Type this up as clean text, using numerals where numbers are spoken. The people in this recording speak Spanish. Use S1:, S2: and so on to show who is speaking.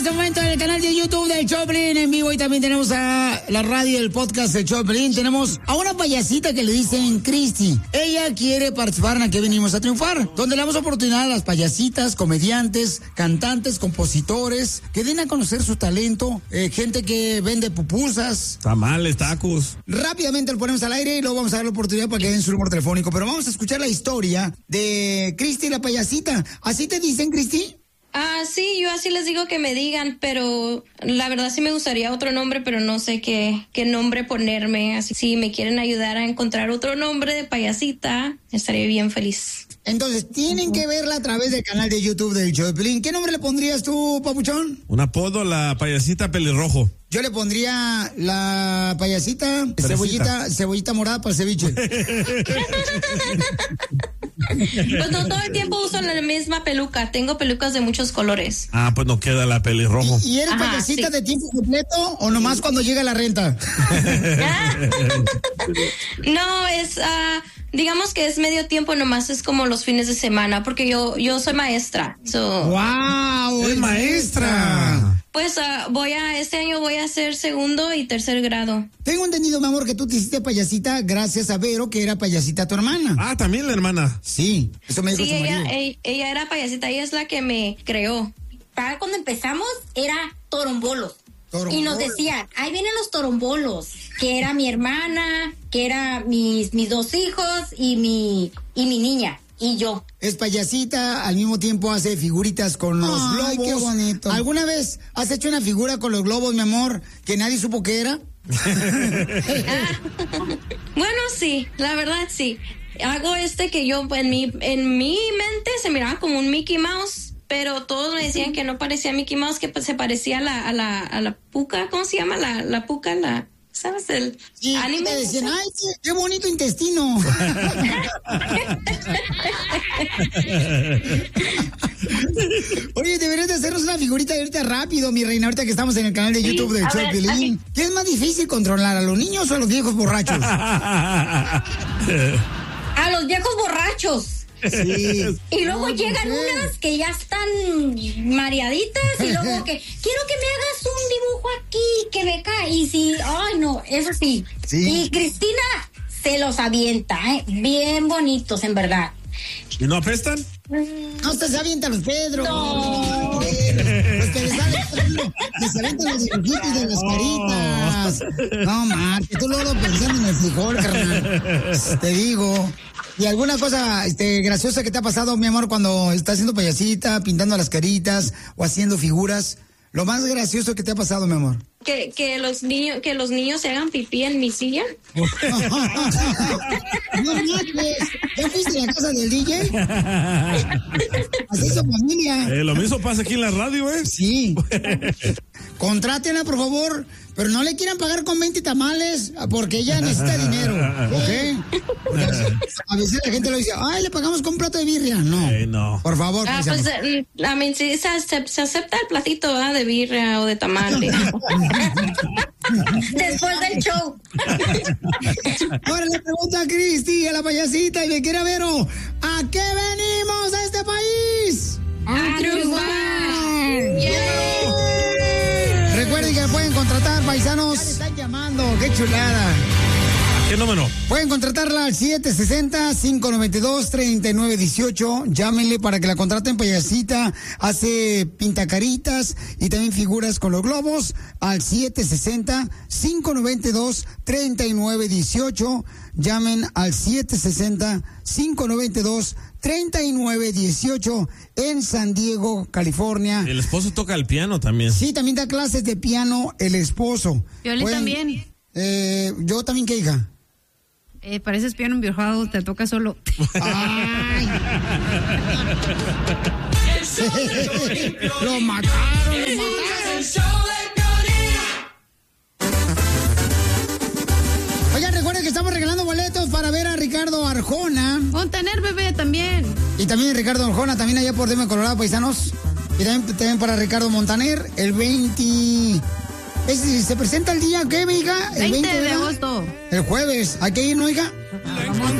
S1: este momento en el canal de YouTube del Choplin en vivo y también tenemos a la radio, el podcast del Choplin. Tenemos a una payasita que le dicen Cristi. Ella quiere participar en Aquí Venimos a Triunfar, donde le damos oportunidad a las payasitas, comediantes, cantantes, compositores, que den a conocer su talento, gente que vende pupusas,
S2: tamales, tacos.
S1: Rápidamente lo ponemos al aire y luego vamos a dar la oportunidad para que den su número telefónico. Pero vamos a escuchar la historia de Cristi, la payasita. ¿Así te dicen, Cristi?
S3: Sí, yo así les digo que me digan, pero la verdad sí me gustaría otro nombre, pero no sé qué nombre ponerme. Así si me quieren ayudar a encontrar otro nombre de payasita, estaría bien feliz.
S1: Entonces, tienen que verla a través del canal de YouTube del Choplin. ¿Qué nombre le pondrías tú, papuchón?
S2: Un apodo, la payasita pelirrojo.
S1: Yo le pondría la payasita cebollita morada para el ceviche.
S3: Pues no todo el tiempo uso la misma peluca. Tengo pelucas de muchos colores.
S2: Pues no queda la pelirrojo.
S1: ¿Y eres payasita de tiempo completo o nomás cuando llega la renta?
S3: No, es... digamos que es medio tiempo, nomás es como los fines de semana, porque yo soy maestra.
S1: ¡Wow! ¡Es maestra!
S3: Pues este año voy a hacer segundo y tercer grado.
S1: Tengo entendido, mi amor, que tú te hiciste payasita gracias a Vero, que era payasita tu hermana.
S2: También la hermana.
S1: Sí, eso me dijo su marido.
S3: Ella era payasita, ella es la que me creó.
S4: Para cuando empezamos era torombolos. Y nos decían, ahí vienen los torombolos, que era mi hermana, que era mis dos hijos y mi niña. Y yo.
S1: Es payasita, al mismo tiempo hace figuritas con los globos. Qué bonito. ¿Alguna vez has hecho una figura con los globos, mi amor, que nadie supo qué era?
S3: Bueno, sí, la verdad sí. Hago que yo en mi mente se miraba como un Mickey Mouse, pero todos me decían que no parecía Mickey Mouse, que se parecía a la puca. ¿Cómo se llama la puca? ¿Sabes? El anime.
S1: Me decían, ¡ay, qué bonito intestino! Oye, deberías de hacernos una figurita ahorita rápido, mi reina, ahorita que estamos en el canal de YouTube del Choplin. ¿Qué es más difícil controlar, a los niños o a los viejos borrachos?
S4: A los viejos borrachos.
S1: Sí.
S4: Y luego llegan unas que ya están mareaditas y luego que quiero que me hagas un dibujo aquí, que me cae. Y sí, no, eso sí. Y Cristina se los avienta, bien bonitos, en verdad.
S2: ¿Y no apestan?
S1: No, usted se avienta los Pedro.
S4: No.
S1: Los que les avientan los dibujitos de las caritas. No, Marta, tú luego pensando en el frijol, carnal. Te digo. ¿Y alguna cosa graciosa que te ha pasado, mi amor, cuando estás haciendo payasita, pintando las caritas o haciendo figuras? Lo más gracioso que te ha pasado, mi amor.
S3: Que los niños se hagan pipí en mi silla.
S1: No manches, ¿ya fuiste a la casa del DJ? Así es su familia.
S2: Lo mismo pasa aquí en la radio, ¿eh?
S1: Sí. Contrátenla, por favor, pero no le quieran pagar con 20 tamales porque ella necesita dinero, ¿ok? Porque a veces la gente lo dice, le pagamos con un plato de birria. No,
S2: no.
S1: Por favor.
S3: Pues, sí, se acepta el platito de birria o de tamale.
S4: Después del show.
S1: Ahora le pregunto a Cristi, a la payasita, y me quiere Vero, ¿a qué venimos a este país?
S3: ¡A triunfar!
S1: Recuerden que pueden contratar, paisanos. Ya le están llamando, qué chulada.
S2: ¿Qué número?
S1: Pueden contratarla al 760-592-3918. Llámenle para que la contraten, payasita. Hace pintacaritas y también figuras con los globos al 760-592-3918. Llamen al 760-592-3918 en San Diego, California.
S2: El esposo toca el piano también.
S1: Sí, también da clases de piano el esposo.
S5: Piolín también.
S1: Yo también, ¿qué, hija?
S5: Pareces piano embrujado, te toca solo.
S1: ¡Ay! ¡Lo mataron! Oigan, recuerden que estamos regalando boletos para ver a Ricardo Arjona.
S5: Montaner, bebé, también.
S1: Y también Ricardo Arjona, también allá por Denver, Colorado, paisanos. Y también para Ricardo Montaner, el 20... ¿Se presenta el día qué, hija? El
S5: 20 de agosto.
S1: El jueves. ¿Hay que ir, no, hija?